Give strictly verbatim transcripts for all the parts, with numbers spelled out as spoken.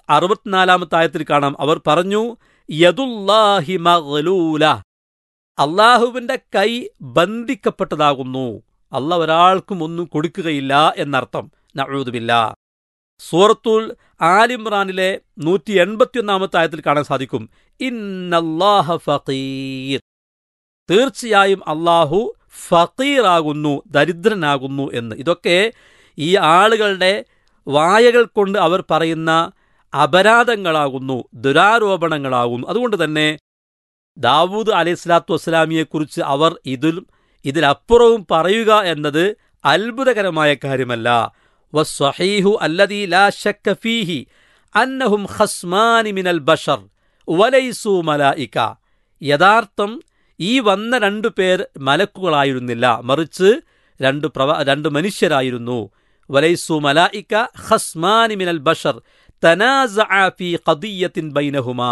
അറുപത്തിനാലാമത്തെ ആയത്തിൽ കാണാം, അവർ പറഞ്ഞു യദുല്ലാഹി മഗ്ലൂല, അള്ളാഹുവിന്റെ കൈ ബന്ധിക്കപ്പെട്ടതാകുന്നു, അള്ളാഹ് ഒരാൾക്കും ഒന്നും കൊടുക്കുകയില്ല എന്നർത്ഥം. നഊദു ബില്ലാഹ്. സൂറത്തുൽ ആലിമ്രാനിലെ നൂറ്റി എൺപത്തി ഒന്നാമത്തെ ആയത്തിൽ കാണാൻ സാധിക്കും, ഇന്നല്ലാഹ ഫഖീർ, തീർച്ചയായും അള്ളാഹു ഫഖീറാകുന്നു, ദരിദ്രനാകുന്നു എന്ന്. ഇതൊക്കെ ഈ ആളുകളുടെ വായകൾ കൊണ്ട് അവർ പറയുന്ന അപരാധങ്ങളാകുന്നു, ദുരാരോപണങ്ങളാകുന്നു. അതുകൊണ്ട് തന്നെ ദാവൂദ് അലൈഹി സ്വലാത്തു വസ്സലാമിയെക്കുറിച്ച് അവർ ഇതിൽ ഇതിലപ്പുറവും പറയുക എന്നത് അത്ഭുതകരമായ കാര്യമല്ല. വസ്സഹീഹു അല്ലദീ ലാ ശക്ക ഫീഹി അന്നഹും ഖസ്മാനി മിനൽ ബശർ വലൈസു മലായിക. യഥാർത്ഥം ഈ വന്ന രണ്ടു പേർ മലക്കുകളായിരുന്നില്ല, മറിച്ച് രണ്ട് പ്രവ രണ്ട് മനുഷ്യരായിരുന്നു. വലൈസു മലായിക ഖസ്മാനി മിനൽ ബശർ തനാസഅ ഫീ ഖദിയ്യത്തിൻ ബൈനഹുമാ.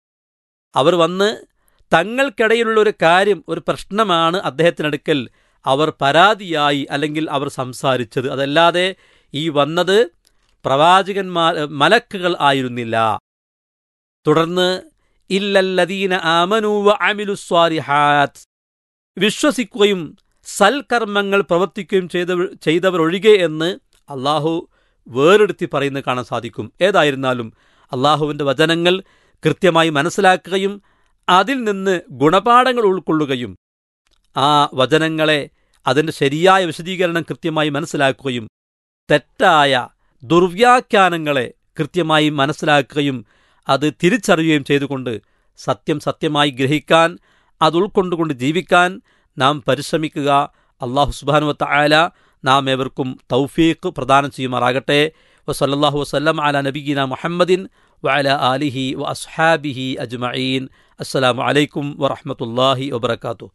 അവർ വന്ന് തങ്ങൾക്കിടയിലുള്ള ഒരു കാര്യം, ഒരു പ്രശ്നമാണ് അദ്ദേഹത്തിനടുക്കൽ അവർ പരാതിയായി അല്ലെങ്കിൽ അവർ സംസാരിച്ചത്. അതല്ലാതെ ഈ വന്നത് പ്രവാചകന്മാർ മലക്കുകൾ ആയിരുന്നില്ല. തുടർന്ന് ഇല്ലല്ലദീന ആമനൂ വഅമിലുസ് സ്വാലിഹാത്ത്, വിശ്വസിക്കുകയും സൽക്കർമ്മങ്ങൾ പ്രവർത്തിക്കുകയും ചെയ്ത ചെയ്തവരൊഴികെ എന്ന് അള്ളാഹു വേറെടുത്തി പറയുന്നത് കാണാൻ സാധിക്കും. ഏതായിരുന്നാലും അള്ളാഹുവിൻ്റെ വചനങ്ങൾ കൃത്യമായി മനസ്സിലാക്കുകയും അതിൽ നിന്ന് ഗുണപാഠങ്ങൾ ഉൾക്കൊള്ളുകയും ആ വചനങ്ങളെ അതിൻ്റെ ശരിയായ വിശദീകരണം കൃത്യമായി മനസ്സിലാക്കുകയും തെറ്റായ ദുർവ്യാഖ്യാനങ്ങളെ കൃത്യമായി മനസ്സിലാക്കുകയും അത് തിരിച്ചറിയുകയും ചെയ്തുകൊണ്ട് സത്യം സത്യമായി ഗ്രഹിക്കാൻ, അത് ഉൾക്കൊണ്ടുകൊണ്ട് ജീവിക്കാൻ നാം പരിശ്രമിക്കുക. അല്ലാഹു സുബ്ഹാനഹു വ തആല നാം ഏവർക്കും തൗഫീഖ് പ്രദാനം ചെയ്യുമാറാകട്ടെ. വസല്ലല്ലാഹു വസല്ലം അലാ നബിയിന മുഹമ്മദിൻ വഅലാ ആലിഹി വഅസ്ഹാബിഹി അജ്മഈൻ. അസ്സലാമു അലൈക്കും വറഹ്മത്തുള്ളാഹി വബറകാതുഹു.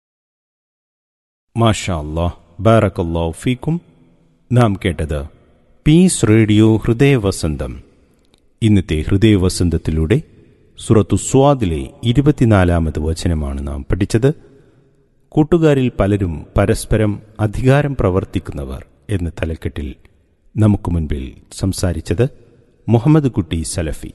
മാഷാ അല്ലാഹ്, ബാറകല്ലാഹു ഫീക്കും. നാം കേട്ടത് പീസ് റേഡിയോ ഹൃദയവസന്തം. ഇന്നത്തെ ഹൃദയവസന്തത്തിലൂടെ സൂറത്തു സ്വാദിലെ ഇരുപത്തിനാലാമത് വചനമാണ് നാം പഠിച്ചത്. കൂട്ടുകാരിൽ പലരും പരസ്പരം അധികാരം പ്രവർത്തിക്കുന്നവർ എന്ന തലക്കെട്ടിൽ നമുക്ക് മുൻപിൽ സംസാരിച്ചത് മുഹമ്മദ് കുട്ടി സലഫി.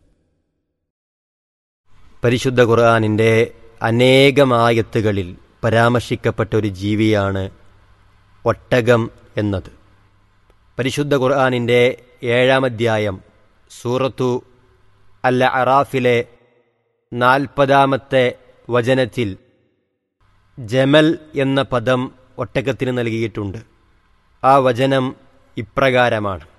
പരിശുദ്ധ ഖുർആനിൻ്റെ അനേകമായത്തുകളിൽ പരാമർശിക്കപ്പെട്ട ഒരു ജീവിയാണ് ഒട്ടകം എന്നത്. പരിശുദ്ധ ഖുർആനിൻ്റെ ഏഴാം അധ്യായം സൂറത്തു അൽ അറാഫിലെ നാൽപ്പതാമത്തെ വചനത്തിൽ ജമൽ എന്ന പദം ഒട്ടകത്തിന് നൽകിയിട്ടുണ്ട്. ആ വചനം ഇപ്രകാരമാണ്: